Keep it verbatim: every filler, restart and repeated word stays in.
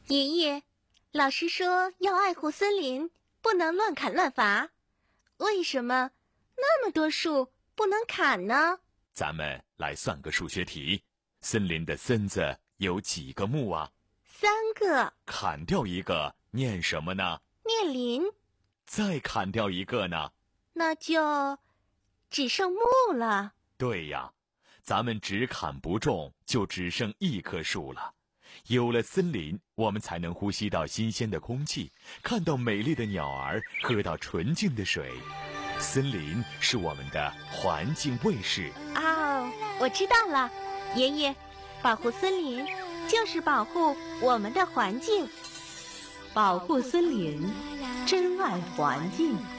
爷爷，老师说要爱护森林，不能乱砍乱伐。为什么那么多树不能砍呢？ 咱们来算个数学题。森林的森字有几个木啊？ 三个。 砍掉一个，念什么呢？ 念林。 再砍掉一个呢？ 那就只剩木了。 对呀，咱们只砍不种，就只剩一棵树了。有了森林，我们才能呼吸到新鲜的空气，看到美丽的鸟儿，喝到纯净的水。森林是我们的环境卫士。 哦，我知道了，爷爷，保护森林就是保护我们的环境。 保护森林，珍爱环境。